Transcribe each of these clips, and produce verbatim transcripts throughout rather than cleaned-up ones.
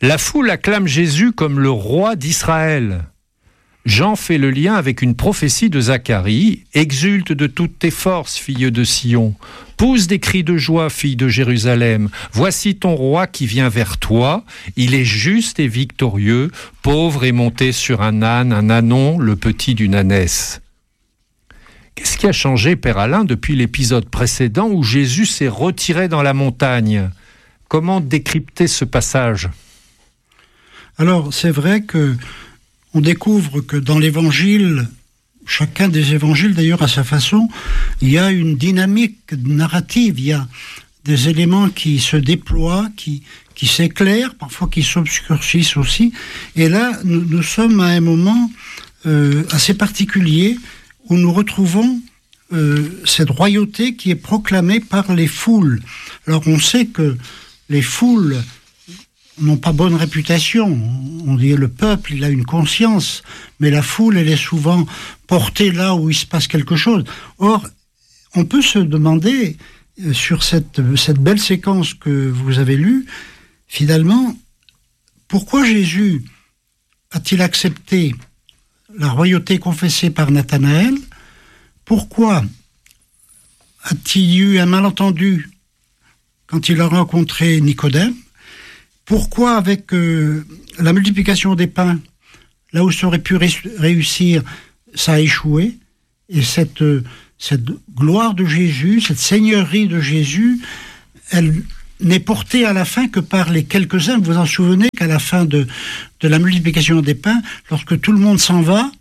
La foule acclame Jésus comme le roi d'Israël. Jean fait le lien avec une prophétie de Zacharie. « Exulte de toutes tes forces, fille de Sion. Pousse des cris de joie, fille de Jérusalem. Voici ton roi qui vient vers toi. Il est juste et victorieux, pauvre et monté sur un âne, un ânon, le petit d'une ânesse. » Qu'est-ce qui a changé, Père Alain, depuis l'épisode précédent où Jésus s'est retiré dans la montagne ? Comment décrypter ce passage ? Alors, c'est vrai que on découvre que dans l'évangile, chacun des évangiles d'ailleurs à sa façon, il y a une dynamique narrative, il y a des éléments qui se déploient, qui, qui s'éclairent, parfois qui s'obscurcissent aussi. Et là, nous, nous sommes à un moment euh, assez particulier où nous retrouvons euh, cette royauté qui est proclamée par les foules. Alors on sait que les foules n'ont pas bonne réputation. On dit le peuple, il a une conscience, mais la foule, elle est souvent portée là où il se passe quelque chose. Or, on peut se demander, sur cette, cette belle séquence que vous avez lue, finalement, pourquoi Jésus a-t-il accepté la royauté confessée par Nathanaël ? Pourquoi a-t-il eu un malentendu quand il a rencontré Nicodème ? Pourquoi, avec euh, la multiplication des pains, là où ça aurait pu ré- réussir, ça a échoué ? Et cette, euh, cette gloire de Jésus, cette seigneurie de Jésus, elle n'est portée à la fin que par les quelques-uns. Vous vous en souvenez qu'à la fin de, de la multiplication des pains, lorsque tout le monde s'en va,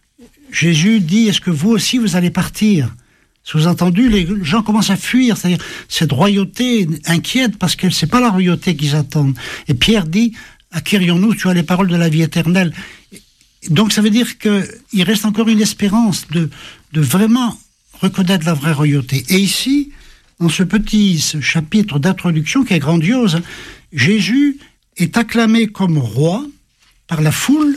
Jésus dit « Est-ce que vous aussi, vous allez partir ?» Sous-entendu, les gens commencent à fuir, c'est-à-dire cette royauté inquiète parce que c'est pas la royauté qu'ils attendent. Et Pierre dit, acquérions-nous, tu as les paroles de la vie éternelle. Donc ça veut dire qu'il reste encore une espérance de, de vraiment reconnaître la vraie royauté. Et ici, dans ce petit ce chapitre d'introduction qui est grandiose, Jésus est acclamé comme roi par la foule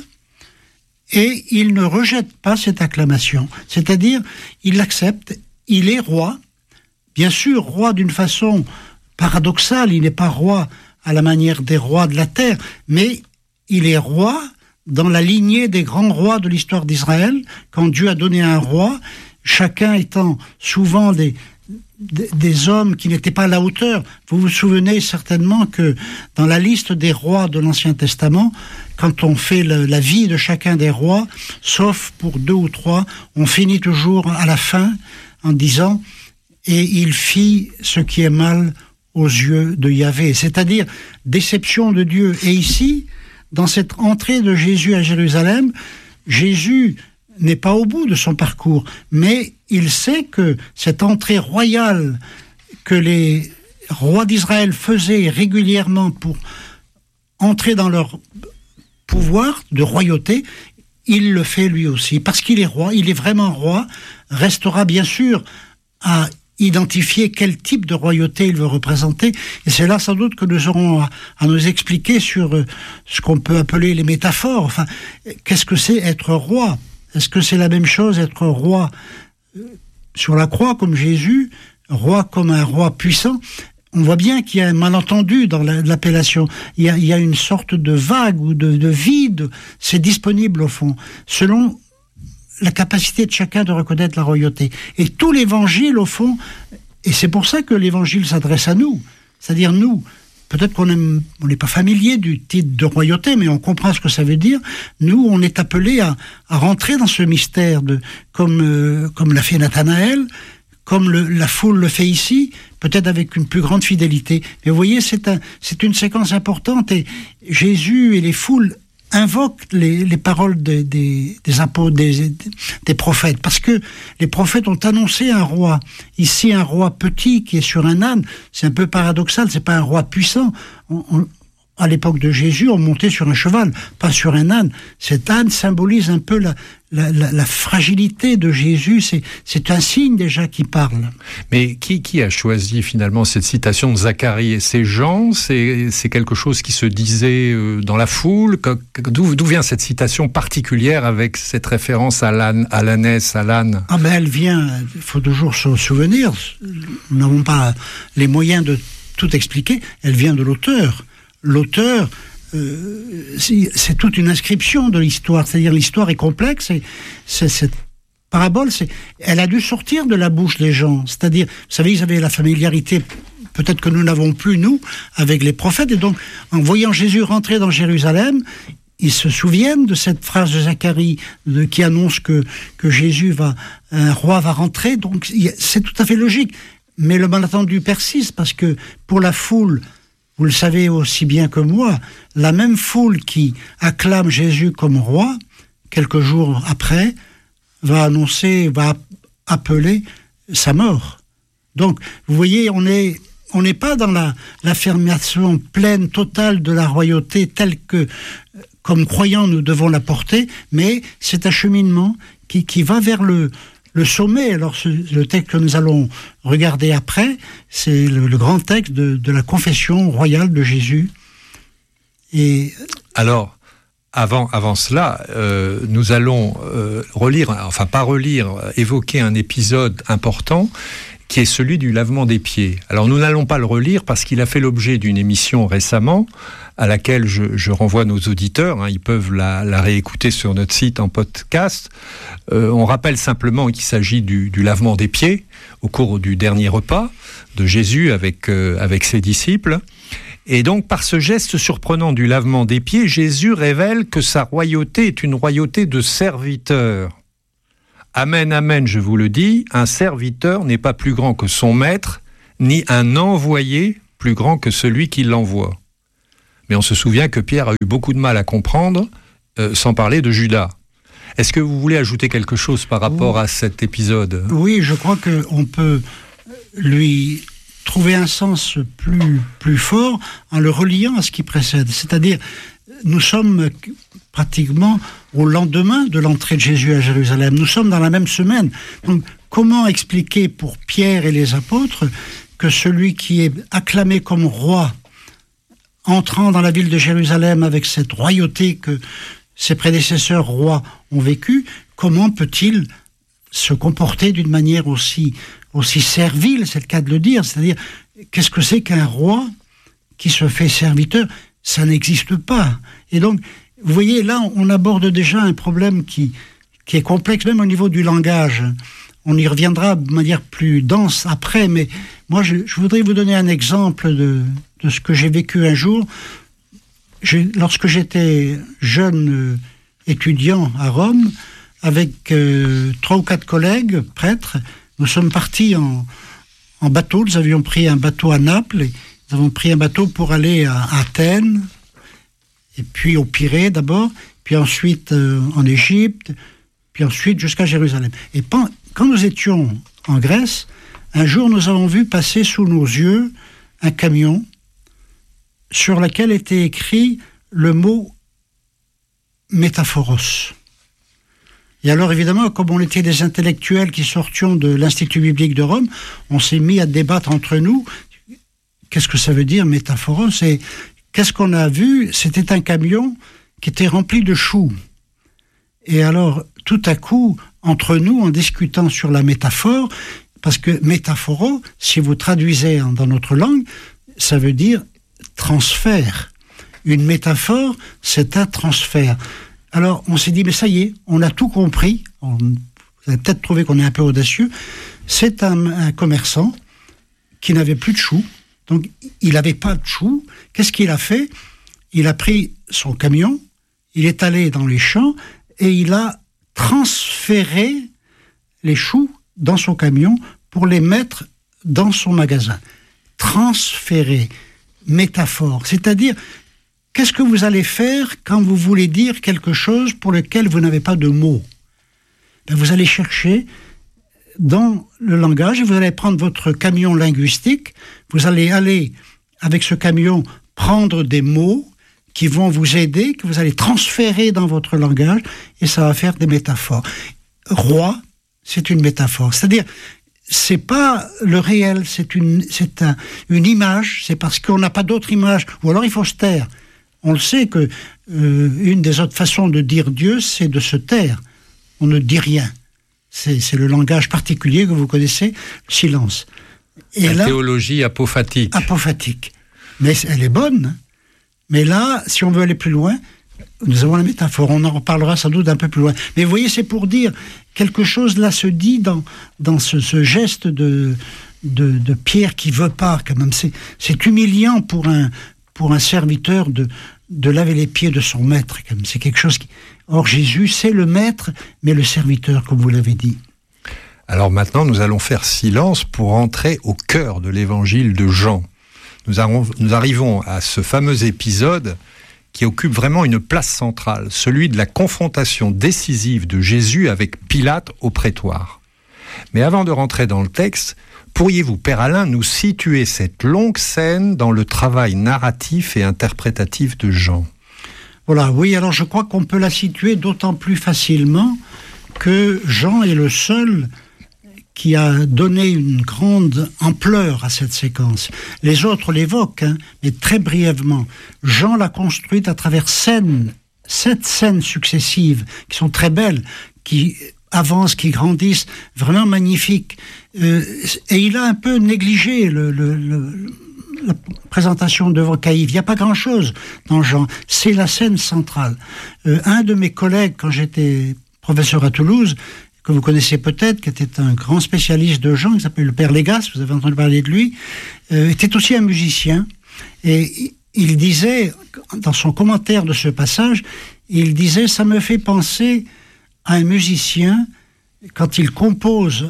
et il ne rejette pas cette acclamation. C'est-à-dire, il l'accepte. Il est roi, bien sûr, roi d'une façon paradoxale, il n'est pas roi à la manière des rois de la terre, mais il est roi dans la lignée des grands rois de l'histoire d'Israël, quand Dieu a donné un roi, chacun étant souvent des, des, des hommes qui n'étaient pas à la hauteur. Vous vous souvenez certainement que dans la liste des rois de l'Ancien Testament, quand on fait le, la vie de chacun des rois, sauf pour deux ou trois, on finit toujours à la fin en disant « et il fit ce qui est mal aux yeux de Yahvé », c'est-à-dire déception de Dieu. Et ici, dans cette entrée de Jésus à Jérusalem, Jésus n'est pas au bout de son parcours, mais il sait que cette entrée royale que les rois d'Israël faisaient régulièrement pour entrer dans leur pouvoir de royauté, il le fait lui aussi, parce qu'il est roi, il est vraiment roi, restera bien sûr à identifier quel type de royauté il veut représenter, et c'est là sans doute que nous aurons à, à nous expliquer sur ce qu'on peut appeler les métaphores. Enfin, qu'est-ce que c'est être roi ? Est-ce que c'est la même chose être roi sur la croix comme Jésus, roi comme un roi puissant ? On voit bien qu'il y a un malentendu dans l'appellation. Il y a, il y a une sorte de vague ou de, de vide. C'est disponible au fond, selon la capacité de chacun de reconnaître la royauté. Et tout l'évangile, au fond, et c'est pour ça que l'évangile s'adresse à nous, c'est-à-dire nous, peut-être qu'on n'est pas familier du titre de royauté, mais on comprend ce que ça veut dire. Nous, on est appelés à, à rentrer dans ce mystère, de, comme, euh, comme l'a fait Nathanaël, comme le, la foule le fait ici, peut-être avec une plus grande fidélité. Mais vous voyez, c'est, un, c'est une séquence importante, et Jésus et les foules invoquent les, les paroles des, des, des apôtres, des, des prophètes, parce que les prophètes ont annoncé un roi. Ici, un roi petit qui est sur un âne, c'est un peu paradoxal, c'est pas un roi puissant. On, on, à l'époque de Jésus, on montait sur un cheval, pas sur un âne. Cet âne symbolise un peu la, la, la, la fragilité de Jésus, c'est, c'est un signe déjà qui parle. Mais qui, qui a choisi finalement cette citation de Zacharie ? C'est Jean ? C'est, c'est quelque chose qui se disait dans la foule ? D'où, d'où vient cette citation particulière avec cette référence à l'âne, à l'ânesse, à l'âne ? Ah ben elle vient, il faut toujours se souvenir, nous n'avons pas les moyens de tout expliquer, elle vient de l'auteur. L'auteur euh, c'est, c'est toute une inscription de l'histoire. C'est-à-dire l'histoire est complexe et c'est, cette parabole, c'est, elle a dû sortir de la bouche des gens. C'est-à dire, vous savez, ils avaient la familiarité, peut-être que nous n'avons plus, nous, avec les prophètes. Et donc, en voyant Jésus rentrer dans Jérusalem, ils se souviennent de cette phrase de Zacharie de, qui annonce que, que Jésus va, un roi va rentrer. Donc, c'est tout à fait logique. Mais le malentendu persiste parce que pour la foule, vous le savez aussi bien que moi, la même foule qui acclame Jésus comme roi, quelques jours après, va annoncer, va appeler sa mort. Donc, vous voyez, on est, on n'est pas dans la, l'affirmation pleine, totale de la royauté telle que, comme croyants, nous devons la porter, mais c'est un cheminement qui, qui va vers le, le sommet. Alors, ce, le texte que nous allons regarder après, c'est le, le grand texte de, de la confession royale de Jésus. Et alors, Avant, avant cela, euh, nous allons euh, relire, enfin pas relire, évoquer un épisode important qui est celui du lavement des pieds. Alors nous n'allons pas le relire parce qu'il a fait l'objet d'une émission récemment à laquelle je, je renvoie nos auditeurs, hein, ils peuvent la, la réécouter sur notre site en podcast. Euh, on rappelle simplement qu'il s'agit du, du lavement des pieds au cours du dernier repas de Jésus avec, euh, avec ses disciples. Et donc, par ce geste surprenant du lavement des pieds, Jésus révèle que sa royauté est une royauté de serviteur. Amen, amen, je vous le dis, un serviteur n'est pas plus grand que son maître, ni un envoyé plus grand que celui qui l'envoie. Mais on se souvient que Pierre a eu beaucoup de mal à comprendre, euh, sans parler de Judas. Est-ce que vous voulez ajouter quelque chose par rapport oui. à cet épisode ? Oui, je crois qu'on peut lui trouver un sens plus, plus fort en le reliant à ce qui précède. C'est-à-dire, nous sommes pratiquement au lendemain de l'entrée de Jésus à Jérusalem. Nous sommes dans la même semaine. Donc, comment expliquer pour Pierre et les apôtres que celui qui est acclamé comme roi, entrant dans la ville de Jérusalem avec cette royauté que ses prédécesseurs rois ont vécu, comment peut-il se comporter d'une manière aussi aussi servile, c'est le cas de le dire, c'est-à-dire, qu'est-ce que c'est qu'un roi qui se fait serviteur ? Ça n'existe pas. Et donc, vous voyez, là, on aborde déjà un problème qui, qui est complexe, même au niveau du langage. On y reviendra de manière plus dense après, mais moi, je, je voudrais vous donner un exemple de, de ce que j'ai vécu un jour. Je, lorsque j'étais jeune euh, étudiant à Rome, avec euh, trois ou quatre collègues, prêtres, nous sommes partis en, en bateau. Nous avions pris un bateau à Naples. Et nous avons pris un bateau pour aller à, à Athènes, et puis au Pirée d'abord, puis ensuite euh, en Égypte, puis ensuite jusqu'à Jérusalem. Et quand, quand nous étions en Grèce, un jour nous avons vu passer sous nos yeux un camion sur lequel était écrit le mot métaphoros. Et alors, évidemment, comme on était des intellectuels qui sortions de l'Institut biblique de Rome, on s'est mis à débattre entre nous. Qu'est-ce que ça veut dire, métaphoros ? Et qu'est-ce qu'on a vu ? C'était un camion qui était rempli de choux. Et alors, tout à coup, entre nous, en discutant sur la métaphore, parce que métaphoro, si vous traduisez dans notre langue, ça veut dire transfert. Une métaphore, c'est un transfert. Alors, on s'est dit, mais ça y est, on a tout compris. On, vous avez peut-être trouvé qu'on est un peu audacieux. C'est un, un commerçant qui n'avait plus de choux. Donc, il n'avait pas de choux. Qu'est-ce qu'il a fait ? Il a pris son camion, il est allé dans les champs et il a transféré les choux dans son camion pour les mettre dans son magasin. Transférer, métaphore, c'est-à-dire... Qu'est-ce que vous allez faire quand vous voulez dire quelque chose pour lequel vous n'avez pas de mots ? Ben, vous allez chercher dans le langage et vous allez prendre votre camion linguistique, vous allez aller avec ce camion prendre des mots qui vont vous aider, que vous allez transférer dans votre langage et ça va faire des métaphores. Roi, c'est une métaphore. C'est-à-dire, c'est pas le réel, c'est une, c'est un, une image, c'est parce qu'on n'a pas d'autre image, ou alors il faut se taire. On le sait que euh, une des autres façons de dire Dieu, c'est de se taire. On ne dit rien. C'est, c'est le langage particulier que vous connaissez, le silence. Et la là, théologie apophatique. Apophatique. Mais elle est bonne. Mais là, si on veut aller plus loin, nous avons la métaphore, on en reparlera sans doute un peu plus loin. Mais vous voyez, c'est pour dire, quelque chose là se dit dans, dans ce, ce geste de, de, de Pierre qui veut pas, quand même. C'est, c'est humiliant pour un, pour un serviteur de, de laver les pieds de son maître, quand même. C'est quelque chose qui... Or, Jésus, c'est le maître, mais le serviteur, comme vous l'avez dit. Alors maintenant, nous allons faire silence pour entrer au cœur de l'évangile de Jean. Nous, arri- nous arrivons à ce fameux épisode qui occupe vraiment une place centrale, celui de la confrontation décisive de Jésus avec Pilate au prétoire. Mais avant de rentrer dans le texte, pourriez-vous, Père Alain, nous situer cette longue scène dans le travail narratif et interprétatif de Jean ? Voilà, oui, alors je crois qu'on peut la situer d'autant plus facilement que Jean est le seul qui a donné une grande ampleur à cette séquence. Les autres l'évoquent, hein, mais très brièvement. Jean l'a construite à travers scènes, sept scènes successives, qui sont très belles, qui avancent, qui grandissent, vraiment magnifiques. Euh, et il a un peu négligé le... le, le la présentation d'œuvres caïves. Il n'y a pas grand-chose dans Jean. C'est la scène centrale. Euh, un de mes collègues, quand j'étais professeur à Toulouse, que vous connaissez peut-être, qui était un grand spécialiste de Jean, qui s'appelle le Père Légas, vous avez entendu parler de lui, euh, était aussi un musicien. Et il disait, dans son commentaire de ce passage, il disait « Ça me fait penser à un musicien, quand il compose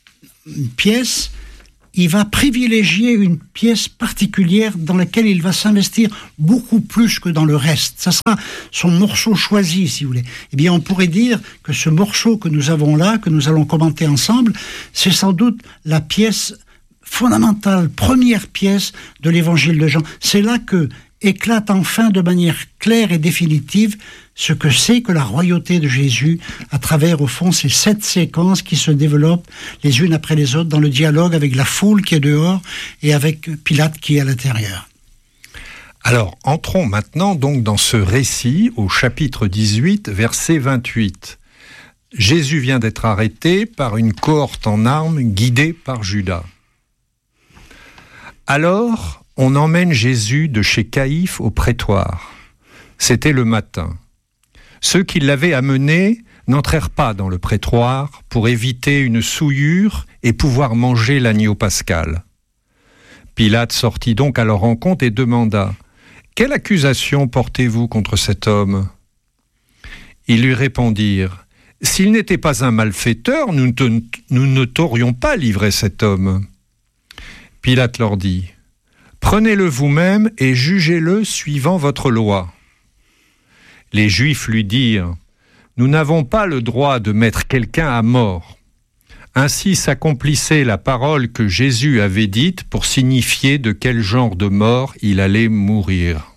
une pièce, il va privilégier une pièce particulière dans laquelle il va s'investir beaucoup plus que dans le reste. Ça sera son morceau choisi, si vous voulez. Eh bien, on pourrait dire que ce morceau que nous avons là, que nous allons commenter ensemble, c'est sans doute la pièce fondamentale, première pièce de l'évangile de Jean. C'est là que éclate enfin de manière claire et définitive ce que c'est que la royauté de Jésus à travers, au fond, ces sept séquences qui se développent les unes après les autres dans le dialogue avec la foule qui est dehors et avec Pilate qui est à l'intérieur. Alors, entrons maintenant donc dans ce récit au chapitre dix-huit, verset vingt-huit. Jésus vient d'être arrêté par une cohorte en armes guidée par Judas. Alors, on emmène Jésus de chez Caïphe au prétoire. C'était le matin. Ceux qui l'avaient amené n'entrèrent pas dans le prétoire pour éviter une souillure et pouvoir manger l'agneau pascal. Pilate sortit donc à leur rencontre et demanda « Quelle accusation portez-vous contre cet homme ?» Ils lui répondirent « S'il n'était pas un malfaiteur, nous ne, te, nous ne t'aurions pas livré cet homme. » Pilate leur dit « Prenez-le vous-même et jugez-le suivant votre loi. » Les Juifs lui dirent « Nous n'avons pas le droit de mettre quelqu'un à mort. » Ainsi s'accomplissait la parole que Jésus avait dite pour signifier de quel genre de mort il allait mourir.